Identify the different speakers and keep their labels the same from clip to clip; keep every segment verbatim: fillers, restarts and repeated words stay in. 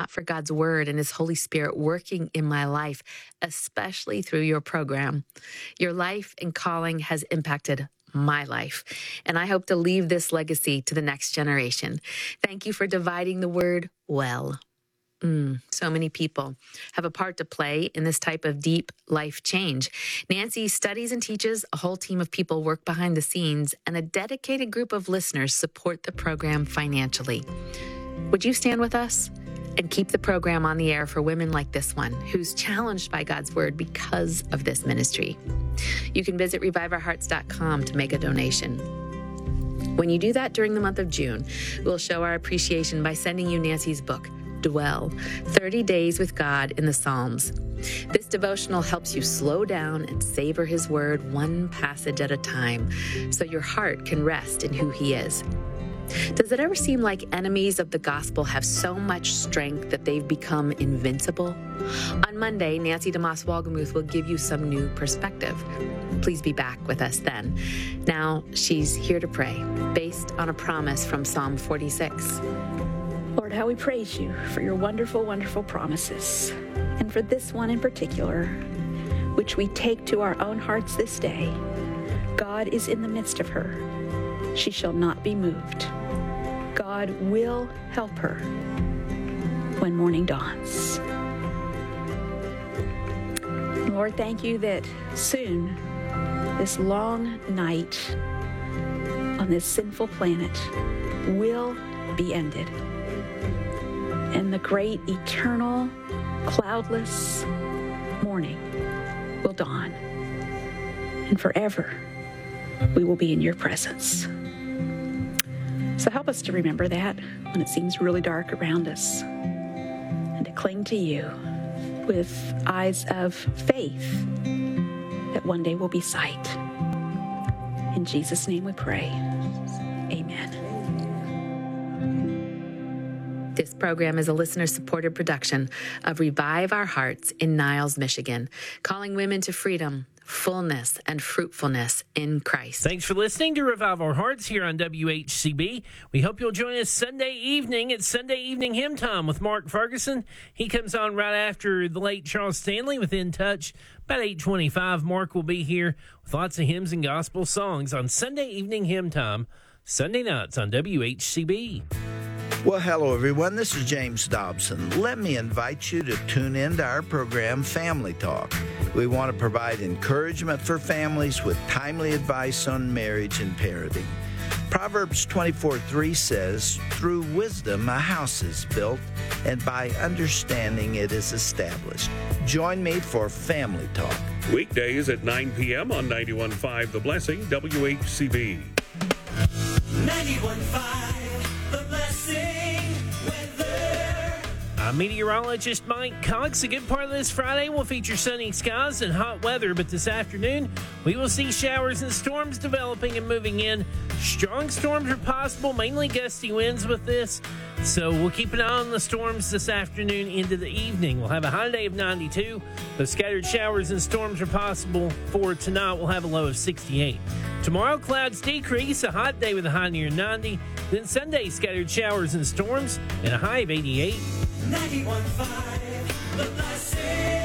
Speaker 1: not for God's word and his Holy Spirit working in my life, especially through your program. Your life and calling has impacted my life, and I hope to leave this legacy to the next generation. Thank you for dividing the word well. Mm, so many people have a part to play in this type of deep life change. Nancy studies and teaches. A whole team of people work behind the scenes, and a dedicated group of listeners support the program financially. Would you stand with us and keep the program on the air for women like this one, who's challenged by God's word because of this ministry? You can visit revive our hearts dot com to make a donation. When you do that during the month of June, we'll show our appreciation by sending you Nancy's book, Dwell, thirty days with God in the Psalms. This devotional helps you slow down and savor his word one passage at a time so your heart can rest in who he is. Does it ever seem like enemies of the gospel have so much strength that they've become invincible? On Monday, Nancy DeMoss Wolgemuth will give you some new perspective. Please be back with us then. Now, she's here to pray, based on a promise from Psalm forty-six.
Speaker 2: Lord, how we praise you for your wonderful, wonderful promises, and for this one in particular, which we take to our own hearts this day. God is in the midst of her. She shall not be moved. God will help her when morning dawns. Lord, thank you that soon this long night on this sinful planet will be ended, and the great, eternal, cloudless morning will dawn. And forever, we will be in your presence. So help us to remember that when it seems really dark around us, and to cling to you with eyes of faith that one day will be sight. In Jesus' name we pray. Amen.
Speaker 1: This program is a listener-supported production of Revive Our Hearts in Niles, Michigan, calling women to freedom, fullness, and fruitfulness in Christ.
Speaker 3: Thanks for listening to Revive Our Hearts here on W H C B. We hope you'll join us Sunday evening at Sunday Evening Hymn Time with Mark Ferguson. He comes on right after the late Charles Stanley with In Touch. About eight twenty-five, Mark will be here with lots of hymns and gospel songs on Sunday Evening Hymn Time, Sunday nights on W H C B.
Speaker 4: Well, hello, everyone. This is James Dobson. Let me invite you to tune in to our program, Family Talk. We want to provide encouragement for families with timely advice on marriage and parenting. Proverbs twenty-four three says, "Through wisdom a house is built, and by understanding it is established." Join me for Family Talk.
Speaker 5: Weekdays at nine p.m. on ninety-one point five The Blessing, W H C B.
Speaker 6: ninety-one point five The Blessing weather.
Speaker 3: I'm meteorologist Mike Cox. A good part of this Friday will feature sunny skies and hot weather, but this afternoon we will see showers and storms developing and moving in. Strong storms are possible, mainly gusty winds with this, so we'll keep an eye on the storms this afternoon into the evening. We'll have a high day of ninety-two, but scattered showers and storms are possible for tonight. We'll have a low of sixty-eight. Tomorrow, clouds decrease, a hot day with a high near ninety. Then Sunday, scattered showers and storms and a high of eighty-eight.
Speaker 6: ninety-one point five The Blessing.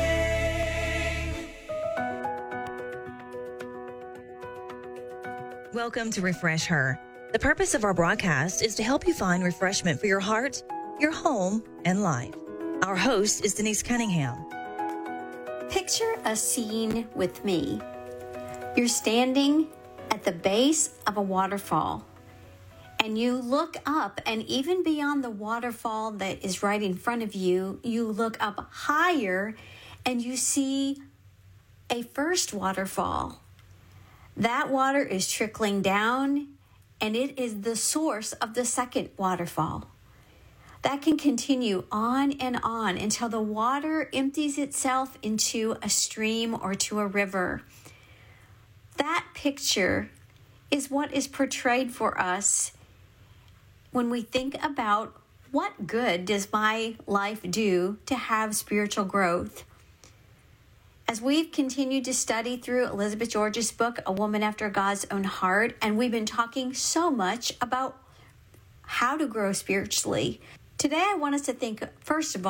Speaker 7: Welcome to Refresh Her. The purpose of our broadcast is to help you find refreshment for your heart, your home, and life. Our host is Denise Cunningham.
Speaker 8: Picture a scene with me. You're standing at the base of a waterfall, and you look up, and even beyond the waterfall that is right in front of you, you look up higher and you see a first waterfall. That water is trickling down, and it is the source of the second waterfall. That can continue on and on until the water empties itself into a stream or to a river. That picture is what is portrayed for us when we think about what good does my life do to have spiritual growth. As we've continued to study through Elizabeth George's book, A Woman After God's Own Heart, and we've been talking so much about how to grow spiritually, today I want us to think, first of all,